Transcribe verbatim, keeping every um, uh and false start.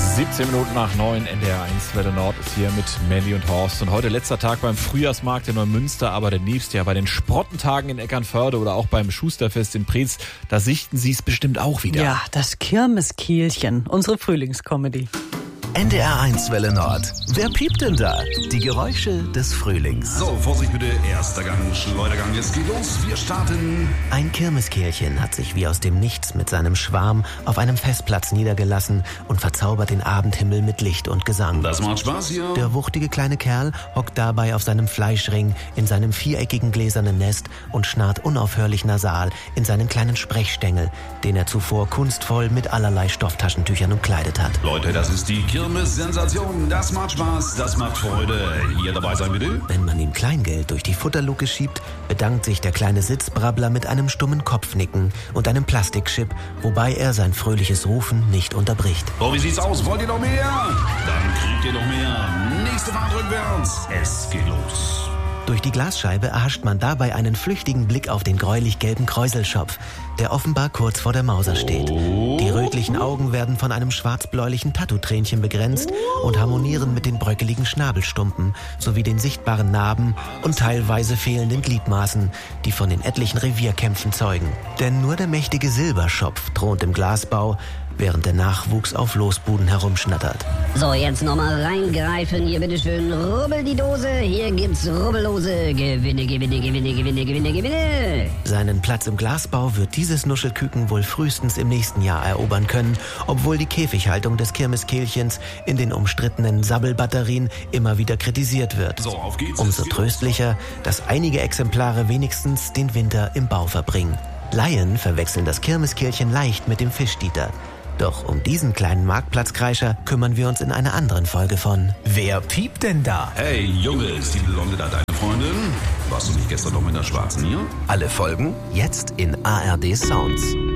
siebzehn Minuten nach neun, N D R eins Welle Nord ist hier mit Melli und Horst. Und heute letzter Tag beim Frühjahrsmarkt in Neumünster, aber demnächst ja bei den Sprottentagen in Eckernförde oder auch beim Schusterfest in Preetz. Da sichten Sie es bestimmt auch wieder. Ja, das Kirmeskielchen, unsere Frühlingscomedy. N D R eins Welle Nord. Wer piept denn da? Die Geräusche des Frühlings. So, Vorsicht bitte, erster Gang, Schleudergang, es geht los, wir starten. Ein Kirmeskehlchen hat sich wie aus dem Nichts mit seinem Schwarm auf einem Festplatz niedergelassen und verzaubert den Abendhimmel mit Licht und Gesang. Das macht Spaß hier. Der wuchtige kleine Kerl hockt dabei auf seinem Fleischring in seinem viereckigen gläsernen Nest und schnarrt unaufhörlich nasal in seinen kleinen Sprechstängel, den er zuvor kunstvoll mit allerlei Stofftaschentüchern umkleidet hat. Leute, das ist die Kirmes-Sensation. Das macht Spaß, das macht Freude. Hier dabei sein bitte. Wenn man ihm Kleingeld durch die Futterluke schiebt, bedankt sich der kleine Sitzbrabbler mit einem stummen Kopfnicken und einem Plastikchip, wobei er sein fröhliches Rufen nicht unterbricht. So, wie sieht's aus? Wollt ihr noch mehr? Dann kriegt ihr noch mehr. Nächste Fahrt rückwärts. Es geht los. Durch die Glasscheibe erhascht man dabei einen flüchtigen Blick auf den gräulich-gelben Kräuselschopf, der offenbar kurz vor der Mauser steht. Die rötlichen Augen werden von einem schwarzbläulichen Tattoo-Tränchen begrenzt und harmonieren mit den bröckeligen Schnabelstumpen sowie den sichtbaren Narben und teilweise fehlenden Gliedmaßen, die von den etlichen Revierkämpfen zeugen. Denn nur der mächtige Silberschopf thront im Glasbau, während der Nachwuchs auf Losbuden herumschnattert. So, jetzt nochmal reingreifen. Hier, bitteschön, rubbel die Dose. Hier gibt's rubbellose Gewinne, Gewinne, Gewinne, Gewinne, Gewinne, Gewinne. Seinen Platz im Glasbau wird dieses Nuschelküken wohl frühestens im nächsten Jahr erobern können, obwohl die Käfighaltung des Kirmeskehlchens in den umstrittenen Sabbelbatterien immer wieder kritisiert wird. So, auf geht's. Umso tröstlicher, dass einige Exemplare wenigstens den Winter im Bau verbringen. Laien verwechseln das Kirmeskehlchen leicht mit dem Fischdieter. Doch um diesen kleinen Marktplatzkreischer kümmern wir uns in einer anderen Folge von Wer piept denn da? Hey, Junge, ist die Blonde da deine Freundin? Warst du nicht gestern noch mit der Schwarzen hier? Alle Folgen jetzt in A R D Sounds.